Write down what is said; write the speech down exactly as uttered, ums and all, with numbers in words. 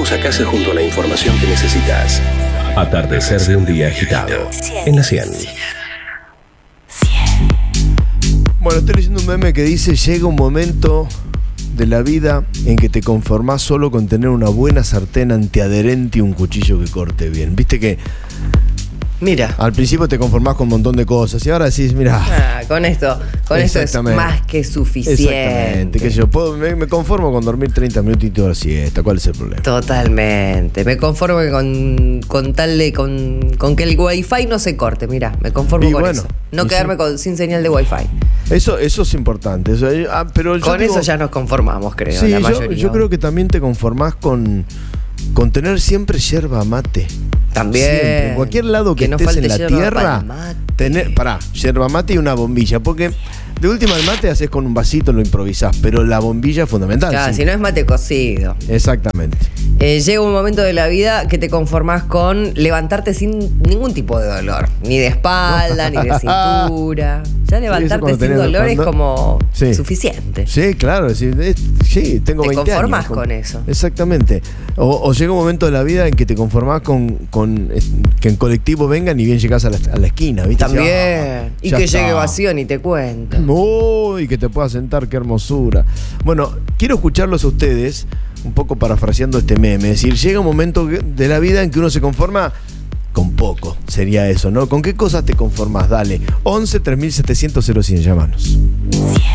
llegamos a casa junto a la información que necesitas. Atardecer de un día agitado. En la cien. Bueno, estoy leyendo un meme que dice: llega un momento de la vida en que te conformás solo con tener una buena sartén antiadherente y un cuchillo que corte bien. Viste que Mira. al principio te conformás con un montón de cosas y ahora decís, mira, Ah, con esto, con esto es más que suficiente. Exactamente, que yo puedo, me, me conformo con dormir treinta minutitos de la siesta. ¿Cuál es el problema? Totalmente. Me conformo con, con tal de con, con que el wifi no se corte. Mira, me conformo Y con bueno, eso. No y quedarme sí. con, sin señal de wifi. Eso, eso es importante. Eso, ah, pero yo Con digo, eso ya nos conformamos, creo. sí, la yo, mayoría. yo creo que también te conformás con, con tener siempre yerba mate. También. Siempre. En cualquier lado que, Que no estés falte en la yerba tierra, pa'l mate. tener, pará, yerba mate y una bombilla. Porque de última el mate haces con un vasito, lo improvisás, pero la bombilla es fundamental. Claro, sí. si no es mate cocido. Exactamente. Eh, llega un momento de la vida que te conformás con levantarte sin ningún tipo de dolor. Ni de espalda, ni de cintura. Ya levantarte cuando sin tenés- dolor es cuando- como Sí. suficiente. Sí, claro, sí, es- sí, tengo Te veinte conformás años. con eso. Exactamente. O, o llega un momento de la vida en que te conformás con, con eh, que en colectivo vengan y bien llegás a la, a la esquina, ¿viste? También. Ya, y ya que está. llegue vacío ni te cuento. Uy, que te puedas sentar, qué hermosura. Bueno, quiero escucharlos a ustedes, un poco parafraseando este meme. Es decir, llega un momento de la vida en que uno se conforma con poco, sería eso, ¿no? ¿Con qué cosas te conformas? Dale, once tres mil setecientos cero cien, llámanos.